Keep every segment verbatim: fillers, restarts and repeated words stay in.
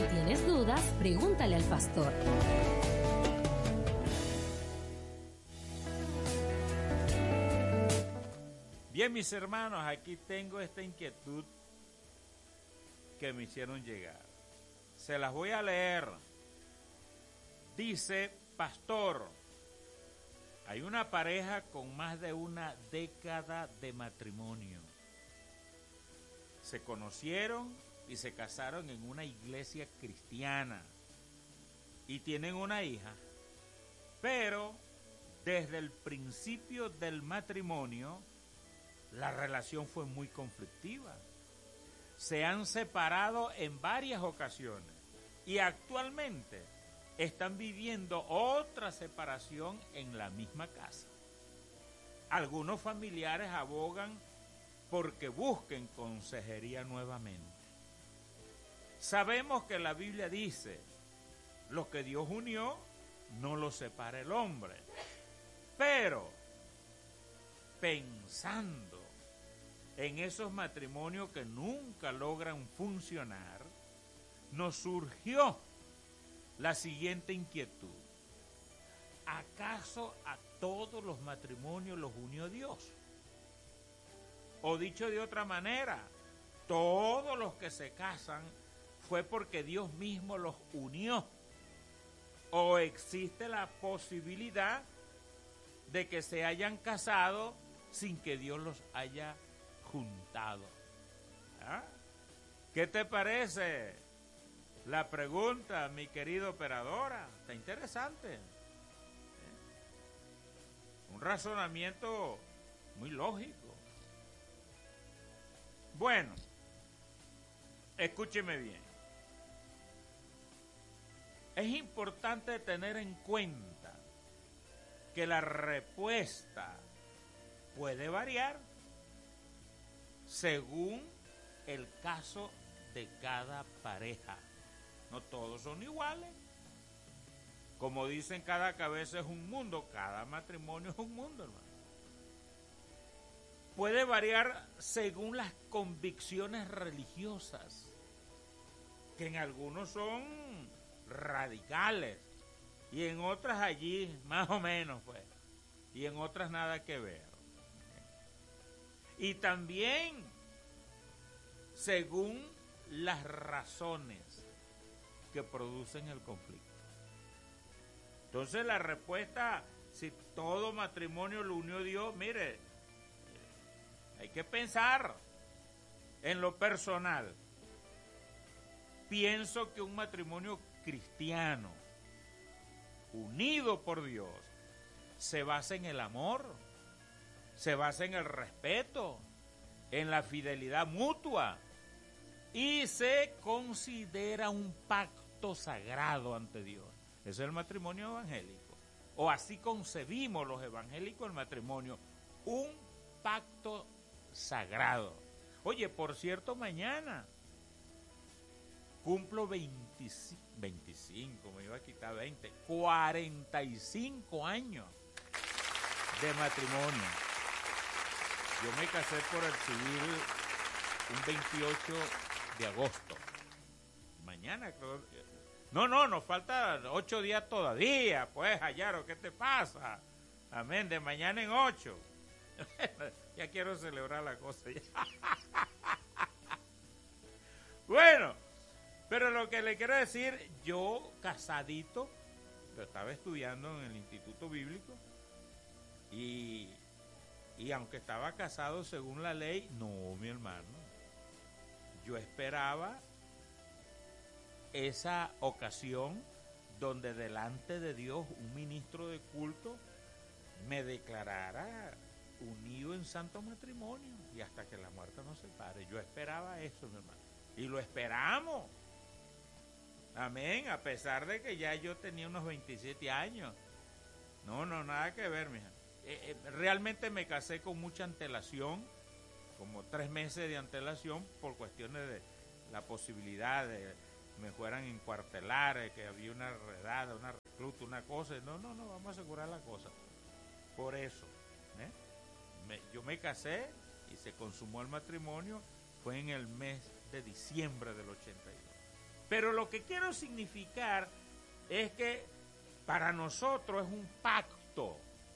tienes dudas, pregúntale al pastor. Bien, mis hermanos, aquí tengo esta inquietud que me hicieron llegar. Se las voy a leer. Dice, pastor, hay una pareja con más de una década de matrimonio. Se conocieron y se casaron en una iglesia cristiana y tienen una hija, pero desde el principio del matrimonio la relación fue muy conflictiva. Se han separado en varias ocasiones y actualmente están viviendo otra separación en la misma casa. Algunos familiares abogan porque busquen consejería nuevamente. Sabemos que la Biblia dice, lo que Dios unió, no lo separa el hombre. Pero, pensando en esos matrimonios que nunca logran funcionar, nos surgió la siguiente inquietud. ¿Acaso a todos los matrimonios los unió Dios? O dicho de otra manera, todos los que se casan fue porque Dios mismo los unió. ¿O existe la posibilidad de que se hayan casado sin que Dios los haya juntado? ¿Ah? ¿Qué te parece la pregunta, mi querida operadora? Está interesante. ¿Eh? Un razonamiento muy lógico. Bueno, escúcheme bien. Es importante tener en cuenta que la respuesta puede variar según el caso de cada pareja. No todos son iguales. Como dicen, cada cabeza es un mundo, cada matrimonio es un mundo, hermano. Puede variar según las convicciones religiosas, que en algunos son radicales y en otras allí más o menos, pues, y en otras nada que ver. Y también según las razones que producen el conflicto. Entonces la respuesta, si todo matrimonio lo unió Dios, mire, hay que pensar en lo personal. Pienso que un matrimonio cristiano, unido por Dios, se basa en el amor, se basa en el respeto, en la fidelidad mutua y se considera un pacto sagrado ante Dios. Ese es el matrimonio evangélico. O así concebimos los evangélicos el matrimonio, un pacto sagrado. Oye, por cierto, mañana cumplo veinticinco, veinticinco, me iba a quitar veinte, cuarenta y cinco años de matrimonio. Yo me casé por el civil un veintiocho de agosto. Mañana creo. No, no, nos faltan ocho días todavía. Pues, Ayaro, ¿qué te pasa? Amén, de mañana en ocho. Ya quiero celebrar la cosa. Bueno, pero lo que le quiero decir, yo casadito, yo estaba estudiando en el Instituto Bíblico y, y aunque estaba casado según la ley, no, mi hermano, yo esperaba esa ocasión donde delante de Dios un ministro de culto me declarara unido en santo matrimonio y hasta que la muerte nos separe. Yo esperaba eso, mi hermano, y lo esperamos. Amén, a pesar de que ya yo tenía unos veintisiete años. No, no, nada que ver, mija. Eh, eh, realmente me casé con mucha antelación, como tres meses de antelación, por cuestiones de la posibilidad de me fueran a encuartelar, eh, que había una redada, una recluta, una cosa. No, no, no, vamos a asegurar la cosa. Por eso, ¿eh? me, yo me casé y se consumó el matrimonio, fue en el mes de diciembre del ochenta y dos. Pero lo que quiero significar es que para nosotros es un pacto.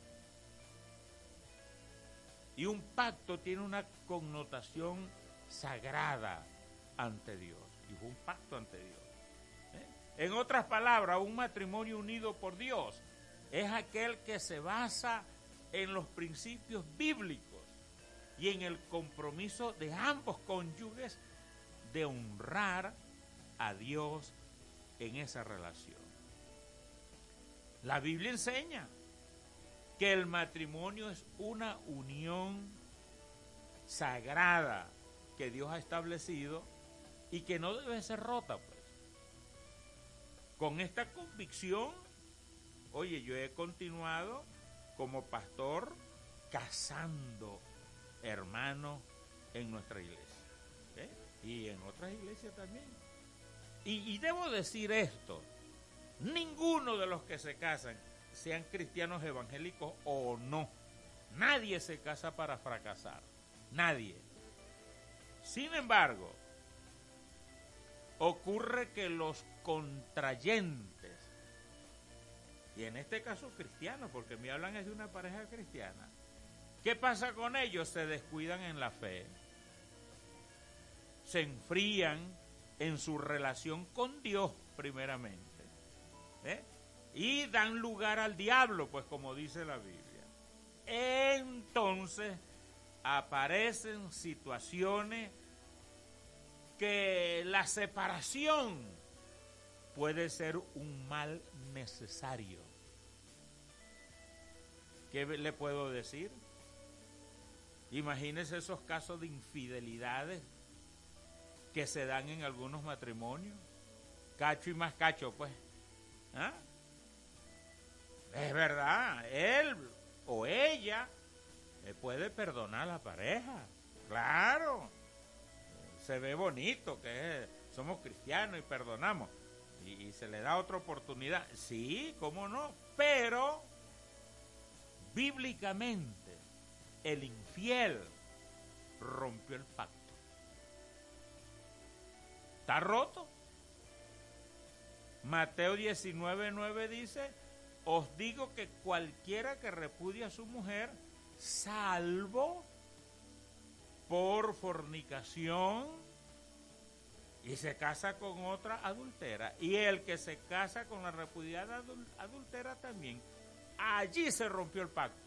Y un pacto tiene una connotación sagrada ante Dios. Y fue un pacto ante Dios. ¿Eh? En otras palabras, un matrimonio unido por Dios es aquel que se basa en los principios bíblicos y en el compromiso de ambos cónyuges de honrar a Dios en esa relación. La Biblia enseña que el matrimonio es una unión sagrada que Dios ha establecido y que no debe ser rota, pues. Con esta convicción, oye, yo he continuado como pastor casando hermanos en nuestra iglesia, ¿eh? Y en otras iglesias también. Y, y debo decir esto, ninguno de los que se casan, sean cristianos evangélicos o no, nadie se casa para fracasar, nadie. Sin embargo, ocurre que los contrayentes, y en este caso cristianos, porque me hablan es de una pareja cristiana, ¿qué pasa con ellos? Se descuidan en la fe, se enfrían en su relación con Dios primeramente, ¿eh? Y dan lugar al diablo, pues como dice la Biblia. Entonces aparecen situaciones que la separación puede ser un mal necesario. ¿Qué le puedo decir? Imagínense esos casos de infidelidades que se dan en algunos matrimonios. Cacho y más cacho, pues. ¿Ah? Es verdad, él o ella puede perdonar a la pareja. Claro, se ve bonito que es, somos cristianos y perdonamos. Y, y se le da otra oportunidad. Sí, cómo no, pero bíblicamente el infiel rompió el pacto. ¿Está roto? Mateo diecinueve nueve dice: os digo que cualquiera que repudia a su mujer, salvo por fornicación, y se casa con otra adultera, y el que se casa con la repudiada adul- adultera también, allí se rompió el pacto.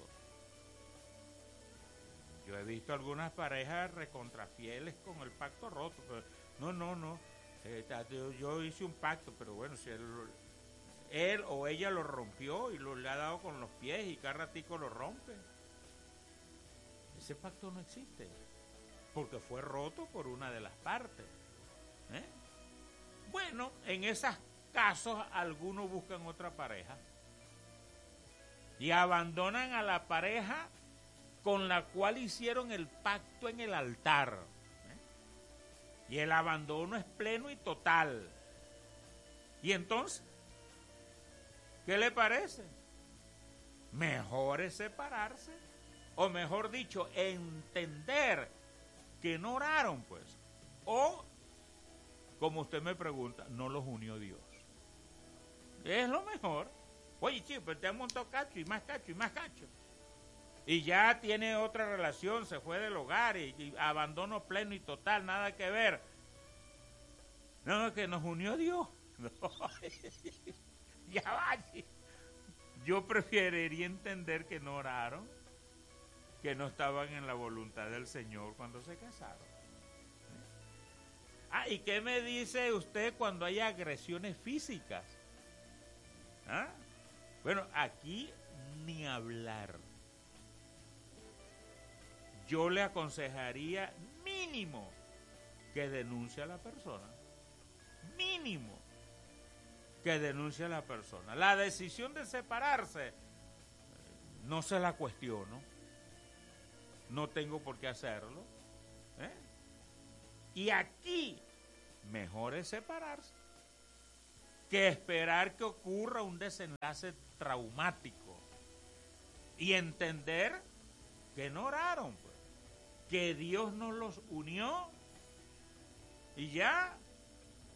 Yo he visto algunas parejas recontrafieles con el pacto roto, pero no, no, no, eh, yo, yo hice un pacto, pero bueno, si él, él o ella lo rompió y lo le ha dado con los pies y cada ratico lo rompe, ese pacto no existe, porque fue roto por una de las partes. ¿Eh? Bueno, en esos casos algunos buscan otra pareja y abandonan a la pareja con la cual hicieron el pacto en el altar. ¿Eh? Y el abandono es pleno y total. Y entonces, ¿qué le parece? Mejor es separarse, o mejor dicho, entender que no oraron, pues, o como usted me pregunta, no los unió Dios. Es lo mejor. Oye, chico, pero te han montado cacho y más cacho y más cacho. Y ya tiene otra relación, se fue del hogar y, y abandono pleno y total, nada que ver. No, que nos unió Dios. No. Ya va. Yo preferiría entender que no oraron, que no estaban en la voluntad del Señor cuando se casaron. Ah, ¿y qué me dice usted cuando hay agresiones físicas? ¿Ah? Bueno, aquí ni hablar. Yo le aconsejaría mínimo que denuncie a la persona. Mínimo que denuncie a la persona. La decisión de separarse no se la cuestiono. No tengo por qué hacerlo. ¿Eh? Y aquí, mejor es separarse que esperar que ocurra un desenlace traumático y entender que no oraron, pues, que Dios nos los unió y ya,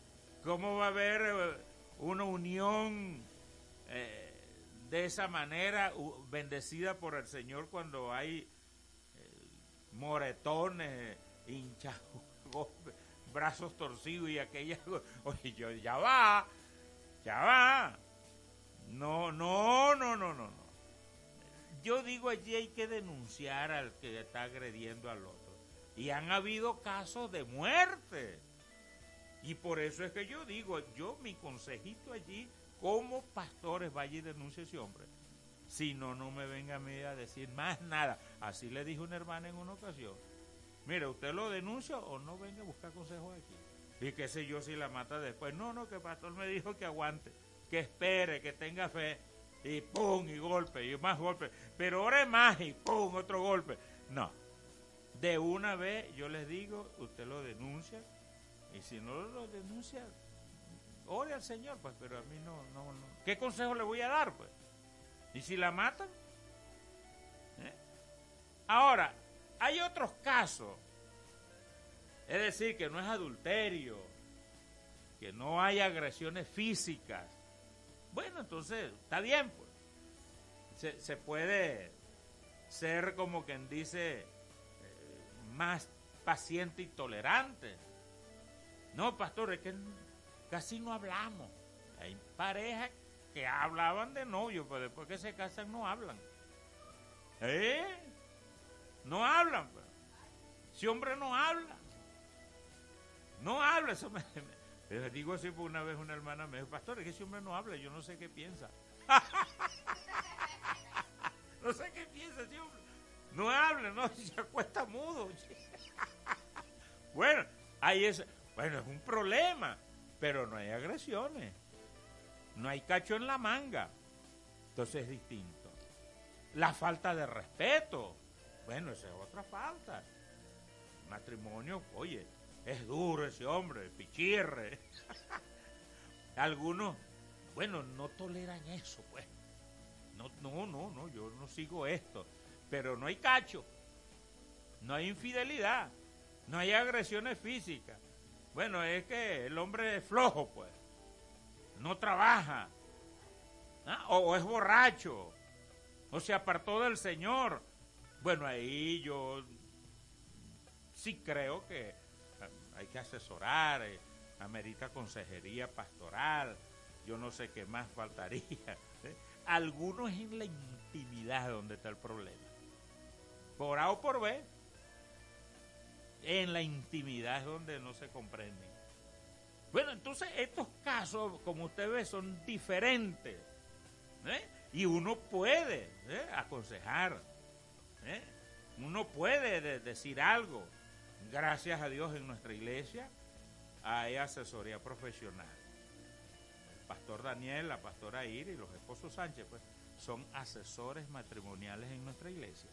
¿Cómo va a haber eh, una unión eh, de esa manera, uh, bendecida por el Señor, cuando hay eh, moretones, hinchados, brazos torcidos y aquellas? Oye, yo, ya va, ya va. No, no, no, no, no, no. Yo digo, allí hay que denunciar al que está agrediendo al otro. Y han habido casos de muerte. Y por eso es que yo digo, yo mi consejito allí, como pastores, vaya y denuncie a ese hombre. Si no, no me venga a mí a decir más nada. Así le dijo una hermana en una ocasión. Mire, ¿usted lo denuncia o no venga a buscar consejos aquí? Y qué sé yo si la mata después. No, no, que el pastor me dijo que aguante, que espere, que tenga fe. Y pum, y golpe, y más golpe. Pero ore más y pum, otro golpe. No. De una vez, yo les digo, usted lo denuncia. Y si no lo denuncia, ore al Señor, pues, pero a mí no, no, no. ¿Qué consejo le voy a dar, pues? ¿Y si la matan? ¿Eh? Ahora, hay otros casos, es decir, que no es adulterio, que no hay agresiones físicas. Bueno, entonces, está bien, pues. Se, se puede ser, como quien dice, eh, más paciente y tolerante. No, pastor, es que casi no hablamos. Hay parejas que hablaban de novio, pero después que se casan no hablan. ¿Eh? No hablan. Pues. Si hombre no habla. No habla. Eso me, me digo así, porque una vez una hermana me dijo, pastor, es que ese hombre no habla, yo no sé qué piensa. No sé qué piensa ese hombre. No habla, no, se acuesta mudo. Bueno, ahí es... Bueno, es un problema, pero no hay agresiones, no hay cacho en la manga, entonces es distinto. La falta de respeto, bueno, esa es otra falta. El matrimonio, oye, es duro ese hombre, pichirre. Algunos, bueno, no toleran eso, pues. No, no, no, no, yo no sigo esto, pero no hay cacho, no hay infidelidad, no hay agresiones físicas. Bueno, es que el hombre es flojo, pues. No trabaja. ¿Ah? O, o es borracho. O se apartó del Señor. Bueno, ahí yo sí creo que hay que asesorar, eh, amerita consejería pastoral. Yo no sé qué más faltaría. ¿eh? Algunos es en la intimidad donde está el problema. Por A o por B. En la intimidad es donde no se comprenden. Bueno, entonces estos casos, como usted ve, son diferentes. ¿eh? Y uno puede ¿eh? aconsejar. ¿eh? Uno puede de- decir algo. Gracias a Dios en nuestra iglesia hay asesoría profesional. El pastor Daniel, la pastora Ira y los esposos Sánchez, pues, son asesores matrimoniales en nuestra iglesia.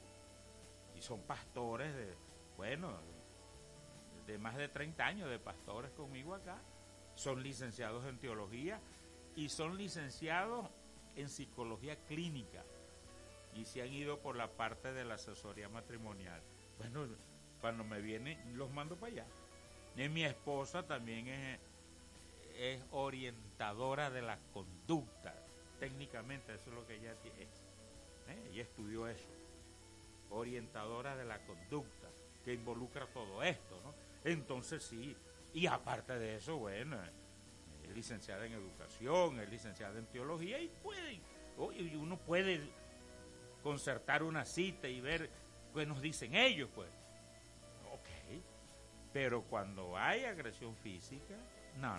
Y son pastores de... Bueno, de más de treinta años de pastores conmigo acá, son licenciados en teología y son licenciados en psicología clínica y se han ido por la parte de la asesoría matrimonial. Bueno, cuando me vienen los mando para allá. Y mi esposa también es, es orientadora de la conducta, técnicamente eso es lo que ella es. ¿eh? Ella estudió eso, orientadora de la conducta, que involucra todo esto, ¿no? Entonces sí, y aparte de eso, bueno, es licenciada en educación, es licenciada en teología y puede, oye, uno puede concertar una cita y ver qué nos dicen ellos, pues. Ok, pero cuando hay agresión física, no, no,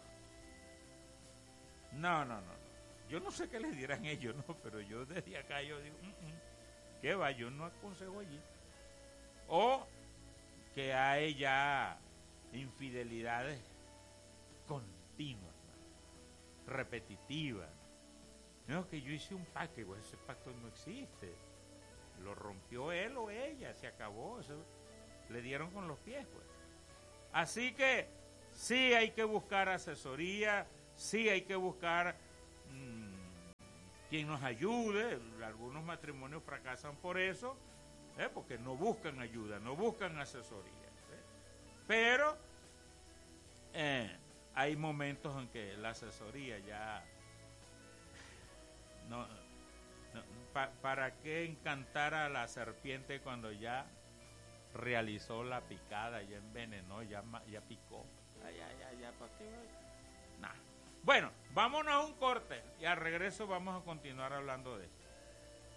no, no, no, no, no. Yo no sé qué les dirán ellos, no, pero yo desde acá yo digo, mm, mm, ¿qué va? Yo no aconsejo allí. O que hay ya infidelidades continuas, ¿no? repetitivas. No, que yo hice un pacto, y pues ese pacto no existe. Lo rompió él o ella, se acabó. Eso, le dieron con los pies, pues. Así que sí hay que buscar asesoría, sí hay que buscar mmm, quien nos ayude. Algunos matrimonios fracasan por eso. ¿Eh? Porque no buscan ayuda, no buscan asesoría. ¿eh? Pero eh, hay hay momentos en que la asesoría ya no, no pa, para qué encantar a la serpiente cuando ya realizó la picada, ya envenenó, ya, ya picó. Ay, ay, ay, ya, ¿para qué? Nah. Bueno, vámonos a un corte y al regreso vamos a continuar hablando de esto.